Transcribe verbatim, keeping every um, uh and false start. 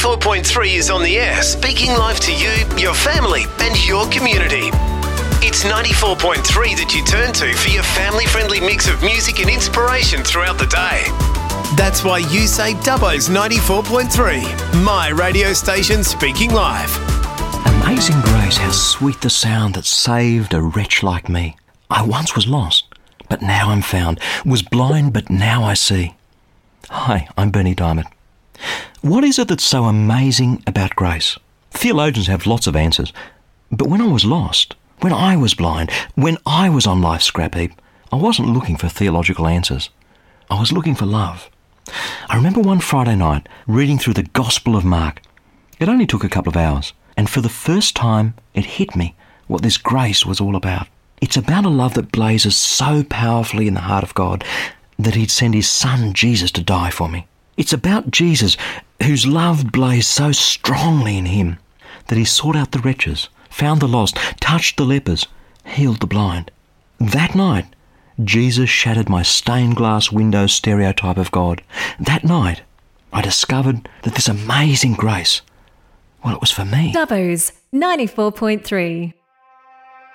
ninety-four point three is on the air, speaking live to you, your family and your community. It's ninety-four point three that you turn to for your family-friendly mix of music and inspiration throughout the day. That's why you say Dubbo's ninety-four point three, my radio station speaking live. Amazing grace, how sweet the sound that saved a wretch like me. I once was lost, but now I'm found, was blind, but now I see. Hi, I'm Bernie Diamond. What is it that's so amazing about grace? Theologians have lots of answers, but when I was lost, when I was blind, when I was on life's scrap heap, I wasn't looking for theological answers. I was looking for love. I remember one Friday night reading through the Gospel of Mark. It only took a couple of hours, and for the first time it hit me what this grace was all about. It's about a love that blazes so powerfully in the heart of God that he'd send his son Jesus to die for me. It's about Jesus, whose love blazed so strongly in him that he sought out the wretches, found the lost, touched the lepers, healed the blind. That night, Jesus shattered my stained glass window stereotype of God. That night, I discovered that this amazing grace, well, it was for me. Dubbo's ninety-four point three.